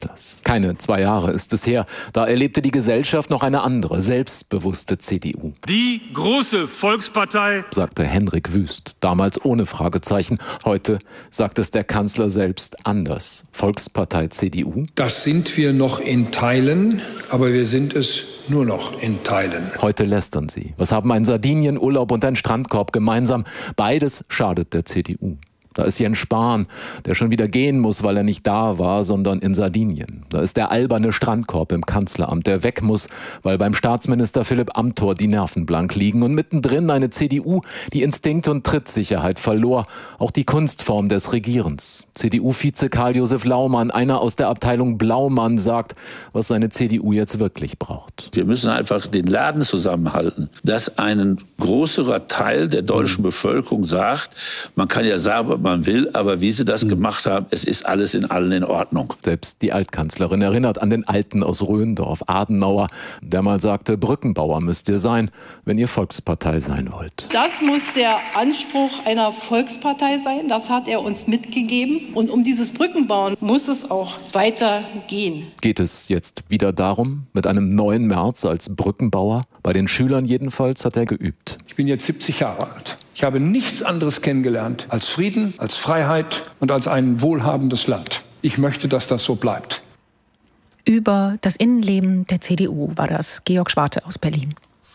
das. Keine 2 Jahre ist es her, da erlebte die Gesellschaft noch eine andere, selbstbewusste CDU. Die große Volkspartei, sagte Henrik Wüst, damals ohne Fragezeichen. Heute sagt es der Kanzler selbst anders. Volkspartei CDU? Das sind wir noch in Teilen, aber wir sind es nur noch in Teilen. Heute lästern sie. Was haben ein Sardinienurlaub und ein Strandkorb gemeinsam? Beides schadet der CDU. Da ist Jens Spahn, der schon wieder gehen muss, weil er nicht da war, sondern in Sardinien. Da ist der alberne Strandkorb im Kanzleramt, der weg muss, weil beim Staatsminister Philipp Amthor die Nerven blank liegen. Und mittendrin eine CDU, die Instinkt und Trittsicherheit verlor. Auch die Kunstform des Regierens. CDU-Vize Karl-Josef Laumann, einer aus der Abteilung Blaumann, sagt, was seine CDU jetzt wirklich braucht. Wir müssen einfach den Laden zusammenhalten, dass ein größerer Teil der deutschen Bevölkerung sagt, man kann ja sagen, man will, aber wie sie das gemacht haben, es ist alles in allen in Ordnung. Selbst die Altkanzlerin erinnert an den Alten aus Röndorf, Adenauer, der mal sagte, Brückenbauer müsst ihr sein, wenn ihr Volkspartei sein wollt. Das muss der Anspruch einer Volkspartei sein, das hat er uns mitgegeben. Und um dieses Brückenbauen muss es auch weitergehen. Geht es jetzt wieder darum, mit einem neuen Merz als Brückenbauer? Bei den Schülern jedenfalls hat er geübt. Ich bin jetzt 70 Jahre alt. Ich habe nichts anderes kennengelernt als Frieden, als Freiheit und als ein wohlhabendes Land. Ich möchte, dass das so bleibt. Über das Innenleben der CDU war das Georg Schwarte aus Berlin.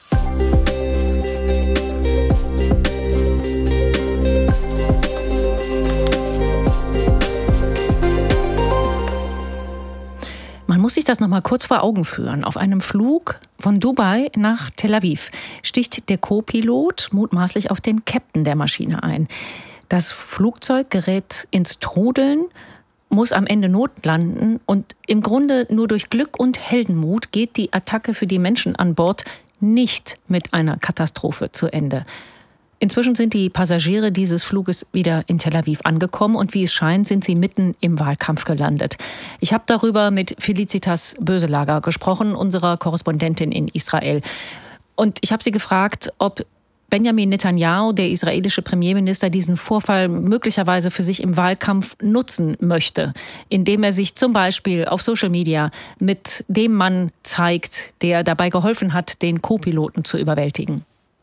Man muss sich das noch mal kurz vor Augen führen. Auf einem Flug von Dubai nach Tel Aviv sticht der Co-Pilot mutmaßlich auf den Captain der Maschine ein. Das Flugzeug gerät ins Trudeln, muss am Ende notlanden und im Grunde nur durch Glück und Heldenmut geht die Attacke für die Menschen an Bord nicht mit einer Katastrophe zu Ende. Inzwischen sind die Passagiere dieses Fluges wieder in Tel Aviv angekommen und wie es scheint, sind sie mitten im Wahlkampf gelandet. Ich habe darüber mit Felicitas Böselager gesprochen, unserer Korrespondentin in Israel. Und ich habe sie gefragt, ob Benjamin Netanyahu, der israelische Premierminister, diesen Vorfall möglicherweise für sich im Wahlkampf nutzen möchte, indem er sich zum Beispiel auf Social Media mit dem Mann zeigt, der dabei geholfen hat, den Co-Piloten zu überwältigen.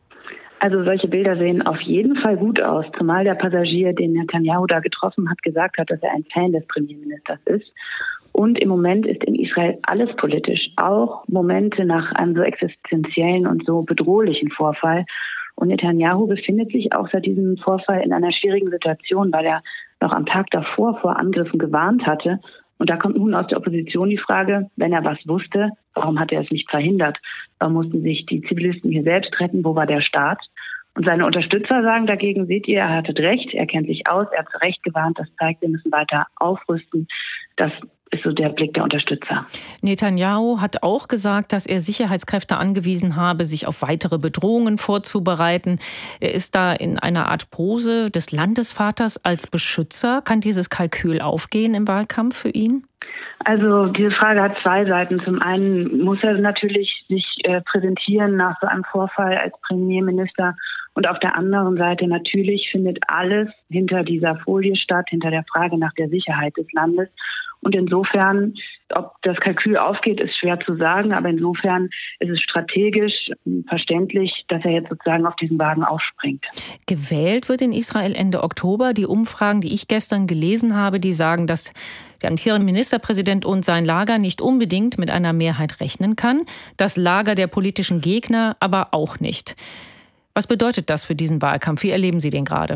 Also solche Bilder sehen auf jeden Fall gut aus, zumal der Passagier, den Netanyahu da getroffen hat, gesagt hat, dass er ein Fan des Premierministers ist. Und im Moment ist in Israel alles politisch, auch Momente nach einem so existenziellen und so bedrohlichen Vorfall. Und Netanyahu befindet sich auch seit diesem Vorfall in einer schwierigen Situation, weil er noch am Tag davor vor Angriffen gewarnt hatte. Und da kommt nun aus der Opposition die Frage, wenn er was wusste, warum hat er es nicht verhindert? Warum mussten sich die Zivilisten hier selbst retten? Wo war der Staat? Und seine Unterstützer sagen dagegen, seht ihr, er hatte recht, er kennt sich aus, er hat zu Recht gewarnt, das zeigt, wir müssen weiter aufrüsten. Das ist so der Blick der Unterstützer. Netanyahu hat auch gesagt, dass er Sicherheitskräfte angewiesen habe, sich auf weitere Bedrohungen vorzubereiten. Er ist da in einer Art Pose des Landesvaters als Beschützer. Kann dieses Kalkül aufgehen im Wahlkampf für ihn? Also diese Frage hat zwei Seiten. Zum einen muss er natürlich sich präsentieren nach so einem Vorfall als Premierminister. Und auf der anderen Seite natürlich findet alles hinter dieser Folie statt, hinter der Frage nach der Sicherheit des Landes. Und insofern, ob das Kalkül aufgeht, ist schwer zu sagen. Aber insofern ist es strategisch verständlich, dass er jetzt sozusagen auf diesen Wagen aufspringt. Gewählt wird in Israel Ende Oktober. Die Umfragen, die ich gestern gelesen habe, die sagen, dass der amtierende Ministerpräsident und sein Lager nicht unbedingt mit einer Mehrheit rechnen kann. Das Lager der politischen Gegner aber auch nicht. Was bedeutet das für diesen Wahlkampf? Wie erleben Sie den gerade?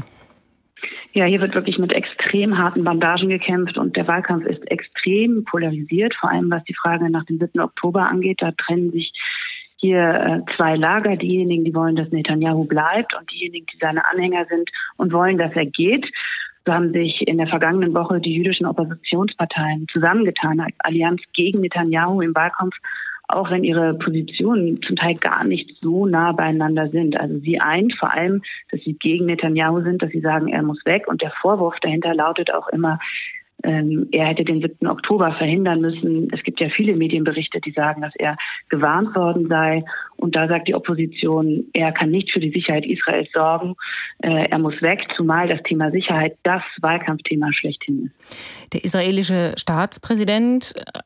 Ja, hier wird wirklich mit extrem harten Bandagen gekämpft und der Wahlkampf ist extrem polarisiert, vor allem was die Frage nach dem 7. Oktober angeht. Da trennen sich hier zwei Lager, diejenigen, die wollen, dass Netanyahu bleibt und diejenigen, die seine Anhänger sind und wollen, dass er geht. So haben sich in der vergangenen Woche die jüdischen Oppositionsparteien zusammengetan als Allianz gegen Netanyahu im Wahlkampf, auch wenn ihre Positionen zum Teil gar nicht so nah beieinander sind. Also sie eint vor allem, dass sie gegen Netanyahu sind, dass sie sagen, er muss weg. Und der Vorwurf dahinter lautet auch immer, Er hätte den 7. Oktober verhindern müssen. Es gibt ja viele Medienberichte, die sagen, dass er gewarnt worden sei. Und da sagt die Opposition, er kann nicht für die Sicherheit Israels sorgen. Er muss weg, zumal das Thema Sicherheit das Wahlkampfthema schlechthin ist. Der israelische Staatspräsident